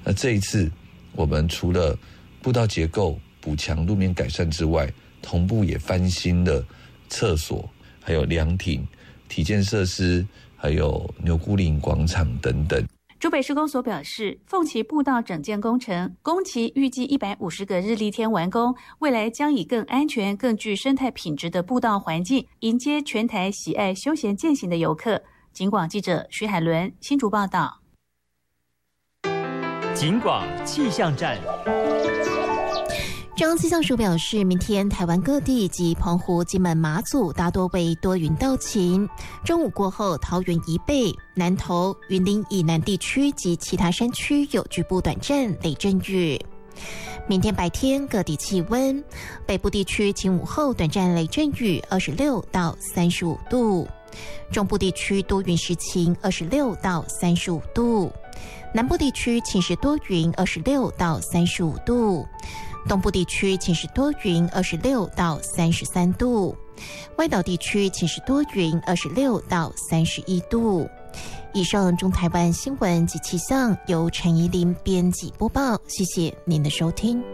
那这一次我们除了步道结构补强、路面改善之外，同步也翻新了厕所，还有凉亭、体健设施，还有牛牯岭广场等等。 竹北施工所表示，凤旗步道整建工程工期预计150个日历天完工，未来将以更安全、更具生态品质的步道环境，迎接全台喜爱休闲健行的游客。警广记者徐海伦新竹报道。 警广气象站。 中央气象署表示，明天台湾各地及澎湖、金门、马祖大多为多云到晴。中午过后，桃园以北、南投、云林以南地区及其他山区有局部短暂雷阵雨。明天白天各地气温，北部地区晴午后短暂雷阵雨26到35度，中部地区多云时晴26到35度，南部地区晴时多云26到35度，东部地区晴时多云26到33度，外岛地区晴时多云26到31度。以上中台湾新闻及气象由陈怡琳编辑播报，谢谢您的收听。